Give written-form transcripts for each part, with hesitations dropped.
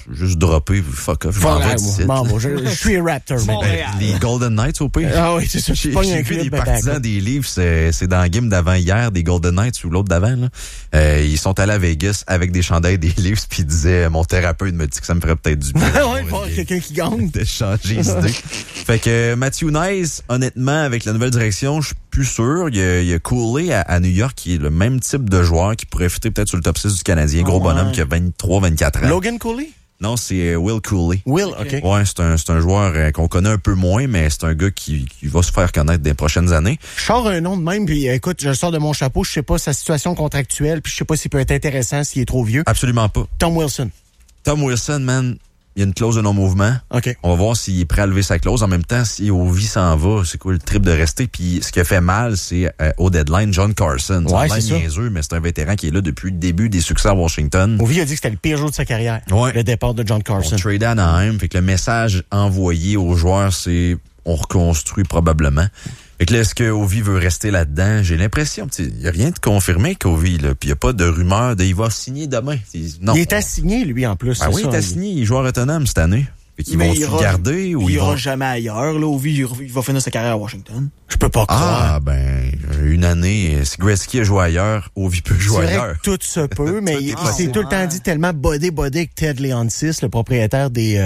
juste dropper, fuck off, je m'en vais d'ici. Je suis Raptor. Les Golden Knights au pire. Ah oui, c'est ça. J'ai vu des partisans des Leafs, c'est dans le game d'avant hier, des Golden Knights ou l'autre d'avant, là. Ils sont allés à Vegas avec des chandails des Leafs puis ils disaient, mon thérapeute me dit que ça me ferait peut-être du bien. Ouais, il faut avoir quelqu'un qui gagne. De changer d'idée. Fait que Matthew Knies, honnêtement, avec la nouvelle direction, je suis plus sûr. Il y a Cooley à New York qui est le même type de joueur qui pourrait fitter peut-être sur le top 6 du Canadien. Gros bonhomme qui a 23-24 ans. Logan Cooley? Non, c'est Will Cooley. Will, OK. Ouais, c'est un joueur qu'on connaît un peu moins, mais c'est un gars qui va se faire connaître des prochaines années. Je sors un nom de même, puis écoute, je le sors de mon chapeau, je sais pas sa situation contractuelle, puis je sais pas s'il peut être intéressant s'il est trop vieux. Absolument pas. Tom Wilson, man, il y a une clause de non-mouvement. OK. On va voir s'il est prêt à lever sa clause. En même temps, si Ovi s'en va, c'est quoi le trip de rester? Puis ce qui a fait mal, c'est au deadline, John Carson. Ouais, c'est niaiseux, mais c'est un vétéran qui est là depuis le début des succès à Washington. Ovi a dit que c'était le pire jour de sa carrière. Ouais. Le départ de John Carson. On trade à Anaheim. Fait que le message envoyé aux joueurs, c'est on reconstruit probablement. Fait que là, est-ce que Ovi veut rester là-dedans? J'ai l'impression, il n'y a rien de confirmé qu'Ovi, là. Puis il n'y a pas de rumeur de il va signer demain. Non. Il est assigné, lui, en plus. Ah oui, il est assigné. Il est joueur autonome cette année. Fait qu'ils vont-tu garder ou il ira jamais ailleurs, là. Ovi, il va finir sa carrière à Washington. Je peux pas croire. Ah, ben, une année, si Gretzky a joué ailleurs, Ovi peut jouer ailleurs. Tout se peut, mais il s'est tout le temps dit tellement bodé avec Ted Leonsis, le propriétaire des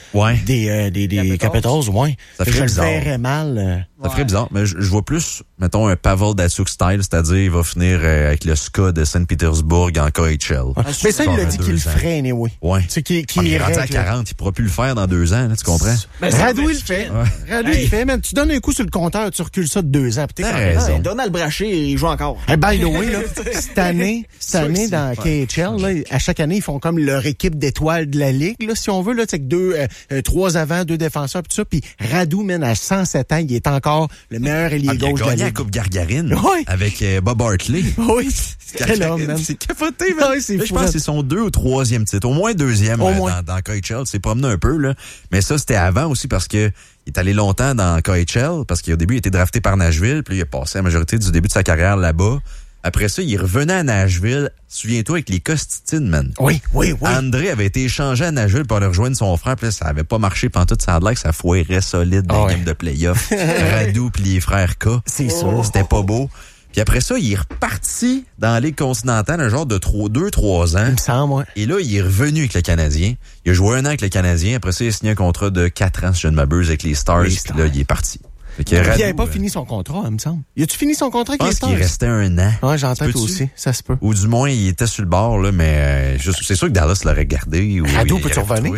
Capitals, ouais. Ça fait ferait je bizarre. le verrais mal. Ça ferait bizarre, mais je vois plus, mettons, un Pavel Datsyuk style, c'est-à-dire il va finir avec le SKA de Saint-Pétersbourg en KHL. Mais ça, il l'a dit qu'il le ferait, anyway. Ouais. C'est qu'il il est rendu à 40, il pourra plus le faire dans 2 ans, là, tu comprends? Radou, il le fait. Radou, il le fait, man. Tu donnes un coup sur le compteur, tu recules ça de 2 ans. T'as raison. Donald Brachet, il joue encore. Hey, by the way, là, cette année dans KHL, là, à chaque année, ils font comme leur équipe d'étoiles de la Ligue, là, si on veut, là, c'est que 3 avant, 2 défenseurs, pis tout ça. Puis Radou, man, à 107 ans, il est encore le meilleur ailier gauche de la Ligue. Il a gagné la Coupe Gargarine. Oui. Avec Bob Hartley. Oui. Quel homme, man. C'est capoté, man. Oui, c'est je pense que c'est son 2 ou 3e titre. Au moins 2e dans KHL. C'est promené un peu, là. Mais ça, c'était avant aussi parce que il est allé longtemps dans KHL parce qu'au début, il était drafté par Nashville. Puis il a passé la majorité du début de sa carrière là-bas. Après ça, il revenait à Nashville. Souviens-toi, avec les Costitines, man. Oui. André avait été échangé à Nashville pour aller rejoindre son frère. Puis là, ça avait pas marché pantoute. Ça a l'air que ça foirait solide dans les games de play-off. Radou puis les frères K. C'est sûr. C'était pas beau. Puis après ça, il est reparti dans la Ligue continentale un genre de 2-3 ans. Il me semble, ouais. Et là, il est revenu avec le Canadien. Il a joué 1 an avec le Canadien. Après ça, il a signé un contrat de 4 ans, si je ne m'abuse, avec les Stars. Puis là, il est parti. Il n'avait pas fini son contrat, il me semble. Il a-tu fini son contrat avec les Stars? Je pense qu'il restait 1 an. Ouais, j'entends aussi. Ça se peut. Ou du moins, il était sur le bord, là, mais c'est sûr que Dallas l'aurait gardé. Radou peut-tu revenir?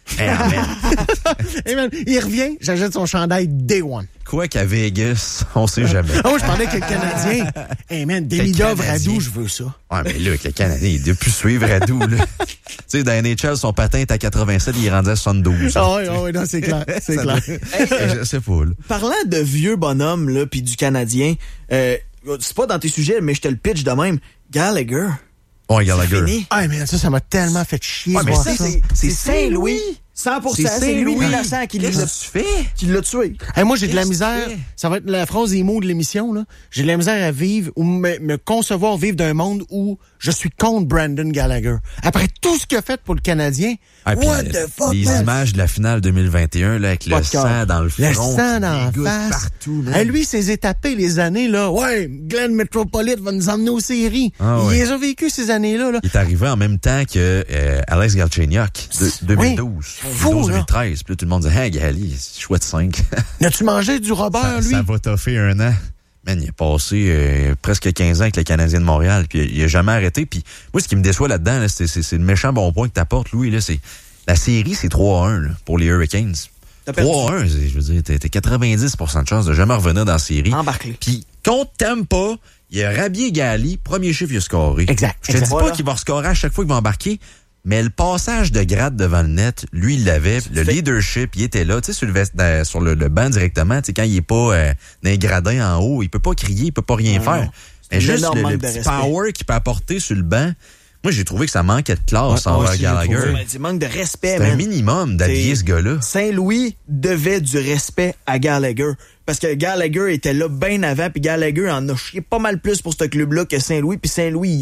Hey, man, il revient, j'achète son chandail Day One. Quoi qu'à Vegas, on sait jamais. Oh, je parlais avec le Canadien. Hey man, Demidov, Radou, je veux ça. Ouais, mais là, avec le Canadien, il doit plus suivre Radou, là. Tu sais, dans NHL, son patin est à 87, il est rendu à 72. Ah oui, non, c'est clair. C'est clair. Je sais pas, là. Parlant de vieux bonhommes, là, pis du Canadien, c'est pas dans tes sujets, mais je te le pitch de même. Gallagher. Ouais, Gallagher. Ah, mais ça m'a tellement fait chier. Ouais, mais c'est Saint-Louis. 100%, c'est Louis Lassalle qui l'a tué. Hey, moi, j'ai de la misère. Ça va être la phrase des mots de l'émission, là. J'ai de la misère à vivre ou me concevoir vivre d'un monde où je suis contre Brandon Gallagher. Après tout ce qu'il a fait pour le Canadien, what the fuck, les images de la finale 2021, là, avec le sang dans le front. Le sang dans la face. Partout, hey, lui, s'est étapé les années, là. Ouais, Glenn Metropolitan va nous emmener aux séries. Il les a vécu ces années-là, là. Il est arrivé en même temps que Alex Galchenyuk, 2012. Fou, 2013. Puis là, tout le monde dit, hey, Gali, chouette 5. N'as-tu mangé du Robert, lui? Ça va toffer 1 an. Man, il a passé presque 15 ans avec le Canadien de Montréal, puis il a jamais arrêté. Puis moi, ce qui me déçoit là-dedans, là, c'est le méchant bon point que t'apportes, Louis. Là, c'est la série, c'est 3-1 là, pour les Hurricanes. 3-1, je veux dire, t'as 90% de chance de jamais revenir dans la série. Embarqué. Puis contre Tampa, il a rhabillé Gali, premier chiffre, il a scoré. Exact. Je te dis pas qu'il va scorer à chaque fois qu'il va embarquer, mais le passage de grade devant le net, lui, il l'avait. Le leadership, il était là, tu sais, sur le banc directement. Tu sais, quand il est pas dans les gradins en haut, il peut pas crier, il peut pas rien faire. Mais juste le petit power qu'il peut apporter sur le banc. Moi, j'ai trouvé que ça manquait de classe envers Gallagher. Il manque de respect, c'est un minimum d'habiller ce gars-là. Saint-Louis devait du respect à Gallagher. Parce que Gallagher était là bien avant, puis Gallagher en a chié pas mal plus pour ce club-là que Saint-Louis. Puis Saint-Louis, il a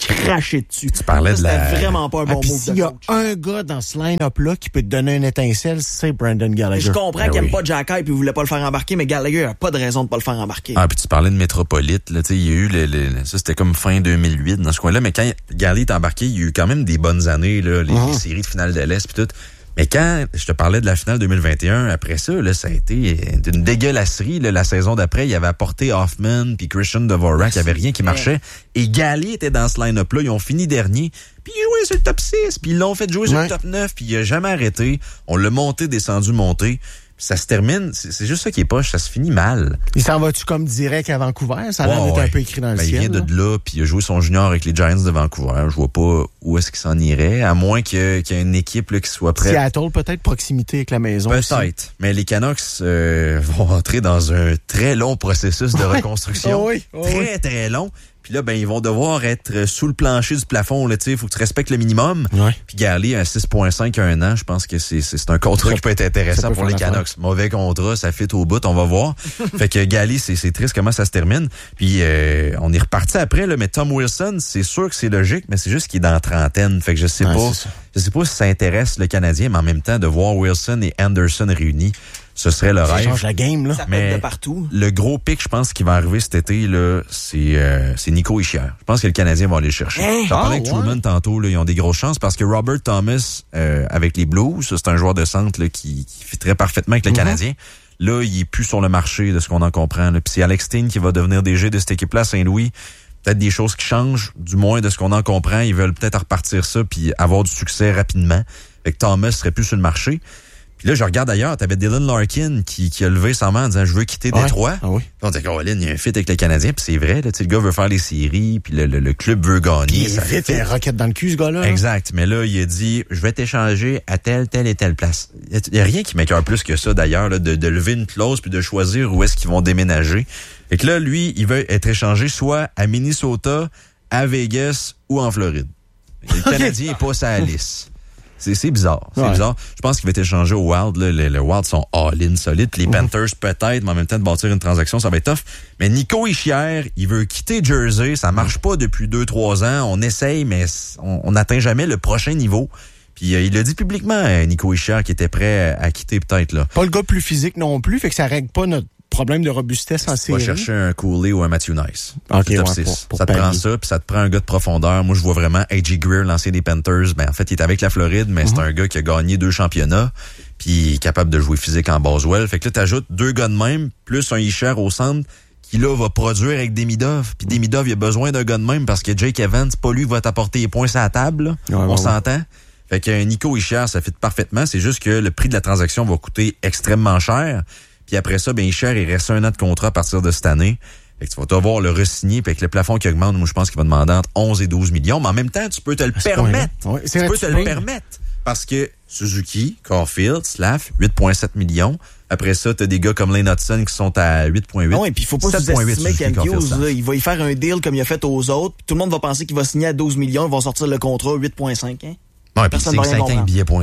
craché dessus. Tu parlais de la... C'était vraiment pas un bon move. S'il y a un gars dans ce line-up-là qui peut te donner une étincelle, c'est Brendan Gallagher. Je comprends qu'il aime pas Jack Hype et il voulait pas le faire embarquer, mais Gallagher a pas de raison de pas le faire embarquer. Ah, puis tu parlais de Métropolite, là, tu sais, il y a eu ça c'était comme fin 2008 dans ce coin-là, mais quand Gallagher est embarqué, il y a eu quand même des bonnes années, là, les séries de finale de l'Est puis tout. Mais quand je te parlais de la finale 2021, après ça, là, ça a été une dégueulasserie. Là, la saison d'après, il avait apporté Hoffman puis Christian Dvorak, il y avait rien qui marchait. Et Gallagher était dans ce line-up-là, ils ont fini dernier. Puis il jouait sur le top 6, puis ils l'ont fait jouer sur le top 9, puis il a jamais arrêté. On l'a monté, descendu, monté. Ça se termine, c'est juste ça qui est poche, ça se finit mal. Il s'en va-tu comme direct à Vancouver? Ça a l'air d'être un peu écrit dans le ciel. Il vient de là, puis il a joué son junior avec les Giants de Vancouver. Je vois pas où est-ce qu'il s'en irait, à moins qu'il y ait une équipe là, qui soit prête. Seattle, peut-être proximité avec la maison. Peut-être, aussi. mais les Canucks vont entrer dans un très long processus de reconstruction. Très, très long. Puis là, ben, ils vont devoir être sous le plancher du plafond, là, tu sais. Faut que tu respectes le minimum. Ouais. Puis Gallagher à 6,5 à un an, je pense que c'est un contrat qui peut être intéressant pour les Canucks. Mauvais contrat, ça fit au bout, on va voir. Fait que Gallagher, c'est triste comment ça se termine. Puis, on est reparti après, là, mais Tom Wilson, c'est sûr que c'est logique, mais c'est juste qu'il est dans la trentaine. Fait que je sais pas si ça intéresse le Canadien, mais en même temps, de voir Wilson et Anderson réunis, ce serait le rêve. Ça change la game, là. Ça pète de partout. Le gros pic, je pense, qui va arriver cet été, là, c'est Nico Hischier. Je pense que le Canadien va aller le chercher. J'en parlais avec Truman tantôt, là, ils ont des grosses chances parce que Robert Thomas, avec les Blues, c'est un joueur de centre là, qui fitterait parfaitement avec le Canadien. Là, il est plus sur le marché de ce qu'on en comprend. Là. Puis c'est Alex Steen qui va devenir DG de cette équipe-là à Saint-Louis. Peut-être des choses qui changent, du moins de ce qu'on en comprend. Ils veulent peut-être repartir ça puis avoir du succès rapidement. Fait que Thomas serait plus sur le marché. Puis là, je regarde ailleurs, t'avais Dylan Larkin qui a levé sa main en disant « Je veux quitter Détroit ». Ah oui. Puis on dit « Colin, il y a un fit avec le Canadien ». Puis c'est vrai, là, le gars veut faire les séries, puis le club veut gagner. Il est vite, il a roquette dans le cul, ce gars-là. Exact. Mais là, il a dit « Je vais t'échanger à telle et telle place ». Il y a rien qui m'écoeure plus que ça, d'ailleurs, là, de lever une clause puis de choisir où est-ce qu'ils vont déménager. Fait que là, lui, il veut être échangé soit à Minnesota, à Vegas ou en Floride. Le Canadien est pas sa liste. C'est bizarre. C'est bizarre. Je pense qu'il va être échangé au Wild. Là. Les Wild sont all-in solides. Puis les Panthers, peut-être, mais en même temps, de bâtir une transaction, ça va être tough. Mais Nico Hischier, il veut quitter Jersey. Ça marche pas depuis 2-3 ans. On essaye, mais on n'atteint jamais le prochain niveau. Puis il a dit publiquement, Nico Hischier, qui était prêt à quitter peut-être. Là. Pas le gars plus physique non plus, fait que ça règle pas notre problème de robustesse en série. Tu vas chercher un Cooley ou un Matthew Nice. Okay, top 6. Ça te prend ça, puis ça te prend un gars de profondeur. Moi, je vois vraiment A.J. Greer, l'ancien des Panthers. Ben, en fait, il est avec la Floride, mais c'est un gars qui a gagné 2 championnats, puis il est capable de jouer physique en Boswell. Fait que là, t'ajoutes 2 gars de même, plus un Hischier au centre, qui là va produire avec Demidov. Puis Demidov, il a besoin d'un gars de même parce que Jake Evans, c'est pas lui qui va t'apporter les points sur la table. Là. On s'entend. Fait que Nico Hischier, ça fit parfaitement. C'est juste que le prix de la transaction va coûter extrêmement cher. Puis après ça, ben Hischier, il reste 1 an de contrat à partir de cette année. Fait que tu vas devoir le re-signer. Puis avec le plafond qui augmente, moi, je pense qu'il va demander entre 11 et 12 millions. Mais en même temps, tu peux te le permettre. Ouais, tu peux te le permettre. Parce que Suzuki, Caulfield, Slav, 8,7 millions. Après ça, t'as des gars comme Lane Hudson qui sont à 8,8. Non, et puis il faut pas sous-estimer Kent Hughes. Il va y faire un deal comme il a fait aux autres. Puis tout le monde va penser qu'il va signer à 12 millions. Ils vont sortir le contrat à 8,5. Hein? Non, et puis c'est 5 billets.ca.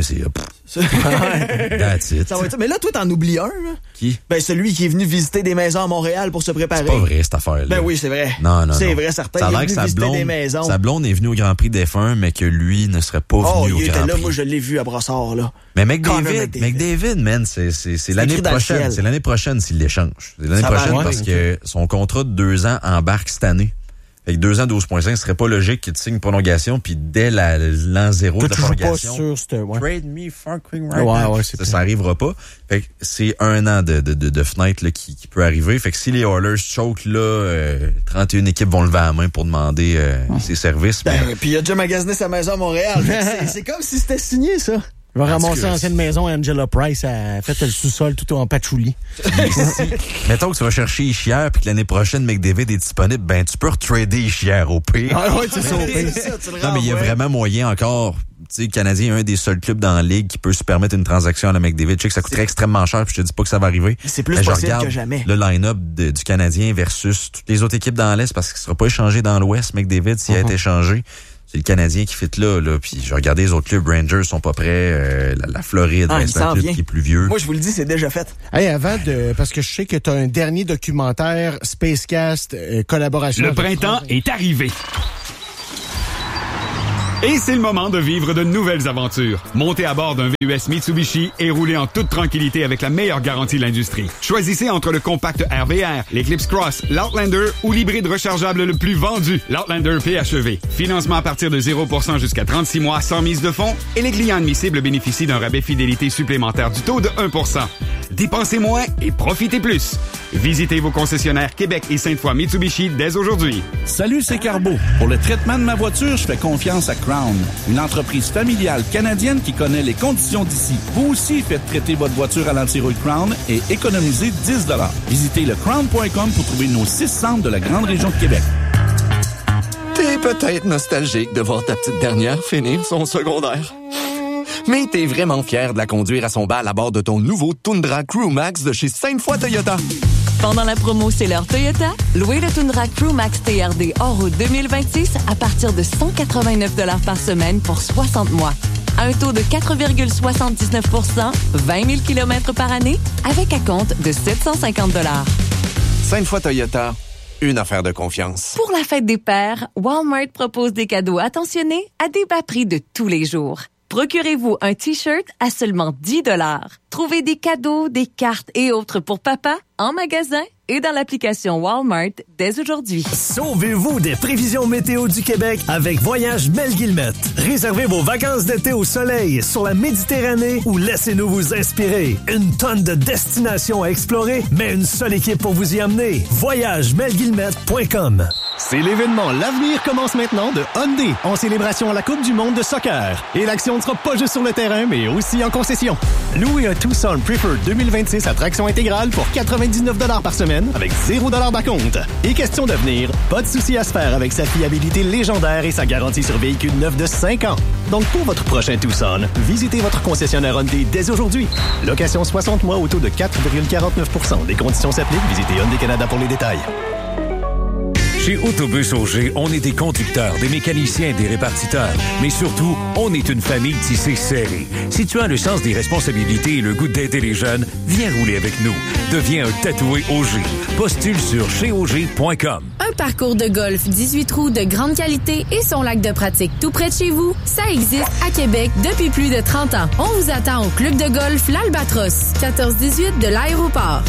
That's it. Ça va être ça. Mais là, toi, t'en oublies un, là. Qui? Ben, celui qui est venu visiter des maisons à Montréal pour se préparer. C'est pas vrai, cette affaire-là. Ben oui, c'est vrai. Non. C'est vrai, certain. Ça a il l'air est venu que visiter des maisons. Sa blonde est venue au Grand Prix d'F1, mais que lui ne serait pas venu au Grand Prix. Il était là, moi, je l'ai vu à Brossard, là. Mais McDavid, man, c'est l'année prochaine. C'est l'année prochaine s'il l'échange. C'est l'année prochaine parce que son contrat de 2 ans embarque cette année. Avec 2 ans, 12,5, ce serait pas logique qu'il te signe une prolongation, puis dès l'an 0 de la prolongation, trade me fucking right now. Ça arrivera pas. Fait que c'est 1 an de fenêtre là, qui peut arriver. Fait que si les Oilers choke là, 31 équipes vont lever la main pour demander ses services. Puis il a déjà magasiné sa maison à Montréal. C'est comme si c'était signé, ça. Il va ramasser l'ancienne maison Angela Price a fait le sous-sol tout en patchouli. Mettons que tu vas chercher Hischier puis que l'année prochaine McDavid est disponible, ben tu peux retrader Hischier au pire. Ah ouais, c'est ça. Non, mais il y a vraiment moyen encore. Tu sais, le Canadien est un des seuls clubs dans la ligue qui peut se permettre une transaction à la McDavid. Je sais que ça coûterait extrêmement cher, puis je te dis pas que ça va arriver. C'est plus possible que jamais. Le line-up du Canadien versus toutes les autres équipes dans l'Est, parce qu'il sera pas échangé dans l'Ouest, McDavid, s'il a été échangé. C'est le Canadien qui fit là. Puis je regardais les autres clubs. Rangers sont pas prêts. La Floride, c'est un club qui est plus vieux. Moi, je vous le dis, c'est déjà fait. Hey, parce que je sais que tu as un dernier documentaire Spacecast collaboration. Le printemps est arrivé. Et c'est le moment de vivre de nouvelles aventures. Montez à bord d'un VUS Mitsubishi et roulez en toute tranquillité avec la meilleure garantie de l'industrie. Choisissez entre le compact RVR, l'Eclipse Cross, l'Outlander ou l'hybride rechargeable le plus vendu, l'Outlander PHEV. Financement à partir de 0% jusqu'à 36 mois sans mise de fonds et les clients admissibles bénéficient d'un rabais fidélité supplémentaire du taux de 1%. Dépensez moins et profitez plus. Visitez vos concessionnaires Québec et Sainte-Foy Mitsubishi dès aujourd'hui. Salut, c'est Carbo. Pour le traitement de ma voiture, je fais confiance à Crown, une entreprise familiale canadienne qui connaît les conditions d'ici. Vous aussi faites traiter votre voiture à l'antirouille Crown et économisez 10 $. Visitez le crown.com pour trouver nos 6 centres de la grande région de Québec. T'es peut-être nostalgique de voir ta petite dernière finir son secondaire. Mais t'es vraiment fier de la conduire à son bal à bord de ton nouveau Tundra Crew Max de chez Sainte-Foy Toyota. Pendant la promo C'est l'heure Toyota, louez le Tundra Crew Max TRD hors route 2026 à partir de 189 $ par semaine pour 60 mois. À un taux de 4,79 %, 20 000 km par année, avec acompte de 750 $. Sainte-Foy Toyota, une affaire de confiance. Pour la fête des pères, Walmart propose des cadeaux attentionnés à des bas prix de tous les jours. Procurez-vous un T-shirt à seulement 10 $. Trouvez des cadeaux, des cartes et autres pour papa en magasin et dans l'application Walmart dès aujourd'hui. Sauvez-vous des prévisions météo du Québec avec Voyage Mel Guillemette. Réservez vos vacances d'été au soleil, sur la Méditerranée ou laissez-nous vous inspirer. Une tonne de destinations à explorer, mais une seule équipe pour vous y amener. VoyageMelGuillemette.com. C'est l'événement L'Avenir commence maintenant de Hyundai en célébration à la Coupe du monde de soccer. Et l'action ne sera pas juste sur le terrain, mais aussi en concession. Louez un Tucson Preferred 2026 à traction intégrale pour 99 $ par semaine avec 0 $ d'acompte. Et question d'avenir, pas de souci à se faire avec sa fiabilité légendaire et sa garantie sur véhicule neuf de 5 ans. Donc pour votre prochain Tucson, visitez votre concessionnaire Hyundai dès aujourd'hui. Location 60 mois au taux de 4,49 %. Des conditions s'appliquent. Visitez Hyundai Canada pour les détails. Chez Autobus Auger, on est des conducteurs, des mécaniciens, des répartiteurs. Mais surtout, on est une famille tissée serrée. Si tu as le sens des responsabilités et le goût d'aider les jeunes, viens rouler avec nous. Deviens un tatoué Auger. Postule sur cheauger.com. Un parcours de golf 18 trous de grande qualité et son lac de pratique tout près de chez vous, ça existe à Québec depuis plus de 30 ans. On vous attend au club de golf L'Albatros, 1418 de l'aéroport,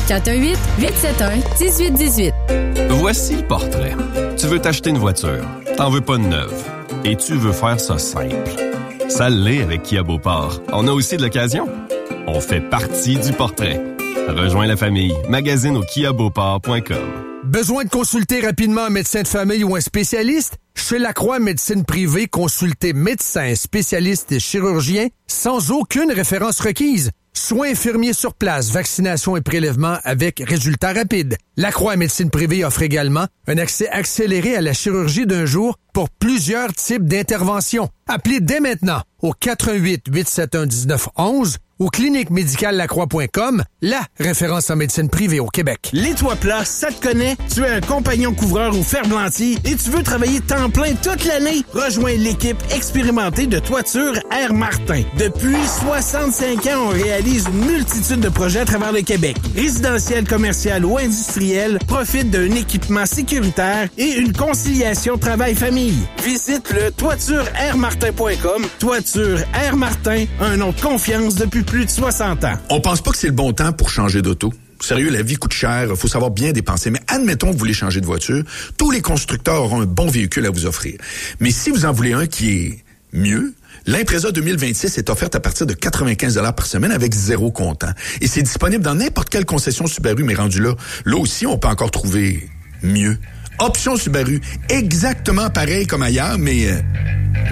418-871-1818. Voici le portrait. Tu veux t'acheter une voiture, t'en veux pas de neuve, et tu veux faire ça simple. Ça l'est avec Kia Beauport. On a aussi de l'occasion. On fait partie du portrait. Rejoins la famille. Magazine au kiabeauport.com. Besoin de consulter rapidement un médecin de famille ou un spécialiste? Chez Lacroix Médecine Privée, consultez médecin, spécialiste et chirurgien sans aucune référence requise. Soins infirmiers sur place, vaccination et prélèvement avec résultats rapides. Lacroix Médecine Privée offre également un accès accéléré à la chirurgie d'un jour pour plusieurs types d'interventions. Appelez dès maintenant au 418-871-1911 ou cliniquemedicallacroix.com, la référence en médecine privée au Québec. Les Toits Plats, ça te connaît? Tu es un compagnon couvreur ou ferblantier et tu veux travailler temps plein toute l'année? Rejoins l'équipe expérimentée de Toiture Air Martin. Depuis 65 ans, on réalise une multitude de projets à travers le Québec. Résidentiel, commercial ou industriel, profite d'un équipement sécuritaire et une conciliation travail-famille. Visite le toitureairmartin.com. Toiture Air Martin, un nom de confiance depuis plus de 60 ans. On pense pas que c'est le bon temps pour changer d'auto. Sérieux, la vie coûte cher, faut savoir bien dépenser. Mais admettons que vous voulez changer de voiture, tous les constructeurs auront un bon véhicule à vous offrir. Mais si vous en voulez un qui est mieux, l'Impreza 2026 est offerte à partir de 95 $ par semaine avec 0 comptant. Et c'est disponible dans n'importe quelle concession Subaru, mais rendu là aussi, on peut encore trouver mieux. Option Subaru, exactement pareil comme ailleurs, mais